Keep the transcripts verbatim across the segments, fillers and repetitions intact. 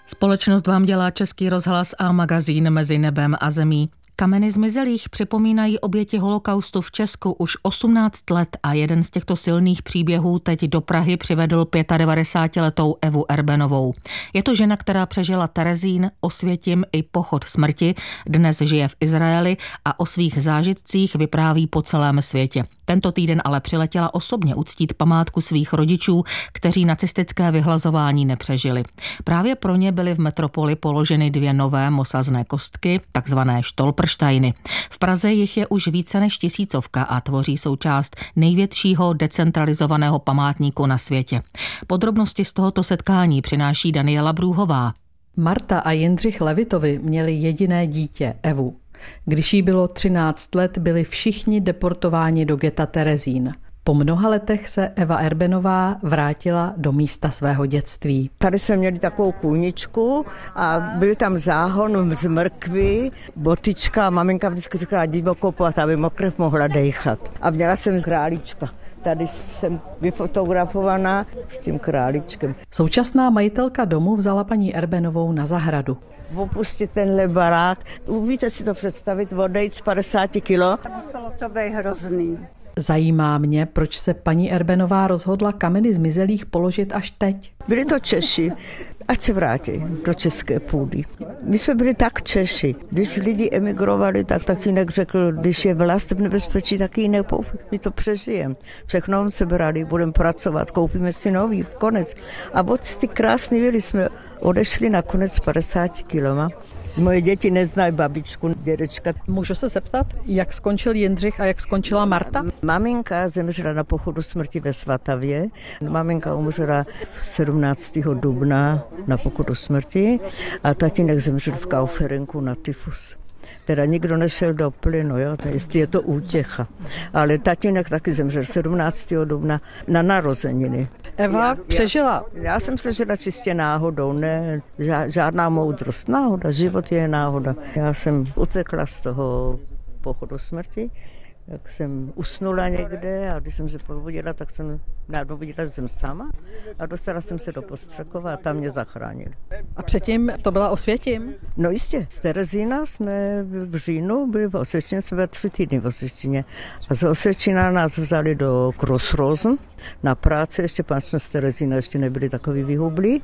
Společnost vám dělá Český rozhlas a magazín Mezi nebem a zemí. Kameny zmizelých připomínají oběti holokaustu v Česku už osmnáct let a jeden z těchto silných příběhů teď do Prahy přivedl devadesátiletou Evu Erbenovou. Je to žena, která přežila Terezín, Osvětim i pochod smrti, dnes žije v Izraeli a o svých zážitcích vypráví po celém světě. Tento týden ale přiletěla osobně uctít památku svých rodičů, kteří nacistické vyhlazování nepřežili. Právě pro ně byly v metropoli položeny dvě nové mosazné kostky, takzvané Stolpersteiny. V Praze jich je už více než tisícovka a tvoří součást největšího decentralizovaného památníku na světě. Podrobnosti z tohoto setkání přináší Daniela Brůhová. Marta a Jindřich Levitovi měli jediné dítě, Evu. Když jí bylo třináct let, byli všichni deportováni do geta Terezín. Po mnoha letech se Eva Erbenová vrátila do místa svého dětství. Tady jsme měli takovou kůlničku a byl tam záhon z mrkvy, botička a maminka vždycky říkala divoko kopat, aby mokrev mohla dejchat. A měla jsem králíčka. Tady jsem vyfotografovaná s tím králíčkem. Současná majitelka domu vzala paní Erbenovou na zahradu. Opustit tenhle barák, umíte si to představit, odejít z padesát kilo? Muselo to být hrozný. Zajímá mě, proč se paní Erbenová rozhodla kameny zmizelých položit až teď. Byli to Češi, ať se vrátí do české půdy. My jsme byli tak Češi. Když lidi emigrovali, tak tatínek řekl, když je vlast v nebezpečí, tak ji nepoufí. My to přežijeme. Všechno se brali, budeme pracovat, koupíme si nový, konec. A od ty krásné vily jsme odešli na konec padesát kiloma. Moje děti neznají babičku, dědečka. Můžu se zeptat, jak skončil Jindřich a jak skončila Marta? Maminka zemřela na pochodu smrti ve Svatavě. Maminka umřela sedmnáctého dubna na pochodu smrti a tatínek zemřel v Kauferingu na tyfus. Teda nikdo nešel do plynu, jo, jestli je to útěcha. Ale tatínek taky zemřel sedmnáctého dubna na narozeniny. Eva já, přežila. Já, já jsem přežila čistě náhodou, ne, žádná moudrost. Náhoda, život je náhoda. Já jsem utekla z toho pochodu smrti, jak jsem usnula někde a když jsem se probudila, tak jsem najednou viděla, že jsem sama a dostala jsem se do Postřekova a tam mě zachránili. A předtím to byla Osvětim? No jistě. Z Terezína jsme v říjnu byli v Osvětině, jsme byli tři týdny v Osvětině. A z Osvětina nás vzali do Grossrosen na práci, ještě pan jsme z Terezína ještě nebyli takový vyhublí.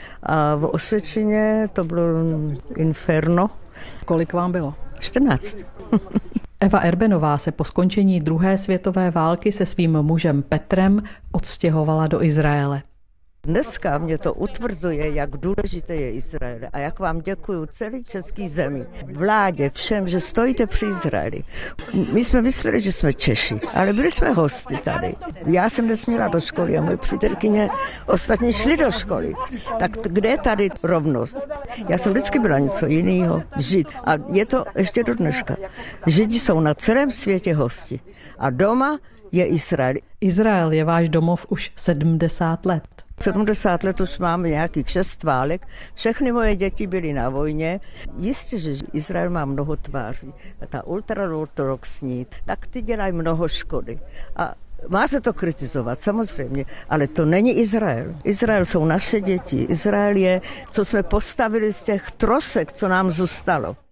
A v Osvětině to bylo inferno. Kolik vám bylo? čtrnáct. Eva Erbenová se po skončení druhé světové války se svým mužem Petrem odstěhovala do Izraele. Dneska mě to utvrzuje, jak důležité je Izrael a jak vám děkuju celý český zemi, vládě, všem, že stojíte při Izraeli. My jsme mysleli, že jsme Češi, ale byli jsme hosty tady. Já jsem nesměla do školy a moje přítelkyně ostatní šli do školy. Tak kde je tady rovnost? Já jsem vždycky byla něco jiného, žid. A je to ještě do dneška. Židi jsou na celém světě hosti a doma je Izrael. Izrael je váš domov už sedmdesát let. sedmdesát let už máme nějakých šest válek. Všechny moje děti byly na vojně. Jistě, že Izrael má mnoho tváří. A ta ultraortodoxní, tak ty dělají mnoho škody. A má se to kritizovat, samozřejmě, ale to není Izrael. Izrael jsou naše děti. Izrael je, co jsme postavili z těch trosek, co nám zůstalo.